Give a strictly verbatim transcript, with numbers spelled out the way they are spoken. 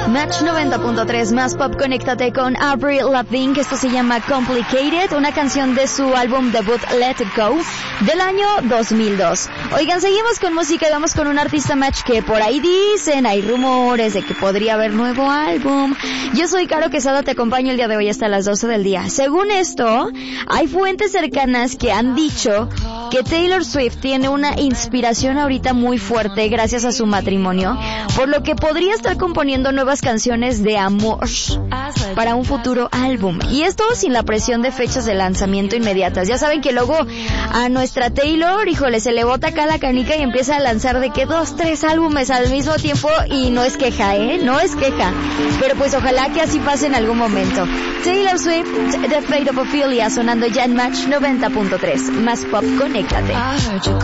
Match noventa punto tres, más pop, conéctate con Avril Lavigne, que esto se llama Complicated, una canción de su álbum debut Let It Go del año dos mil dos. Oigan, seguimos con música y vamos con un artista Match que por ahí dicen, hay rumores de que podría haber nuevo álbum. Yo soy Caro Quesada, te acompaño el día de hoy hasta las doce del día. Según esto, hay fuentes cercanas que han dicho que Taylor Swift tiene una inspiración ahorita muy fuerte gracias a su matrimonio, por lo que podría estar componiendo nuevas canciones de amor para un futuro álbum. Y esto sin la presión de fechas de lanzamiento inmediatas. Ya saben que luego a nuestra Taylor, híjole, se le bota acá la canica y empieza a lanzar de que dos, tres álbumes al mismo tiempo y no es queja, ¿eh? No es queja. Pero pues ojalá que así pase en algún momento. Taylor Swift, The Fate of Ophelia, sonando ya en Match noventa punto tres. Más pop, conéctate.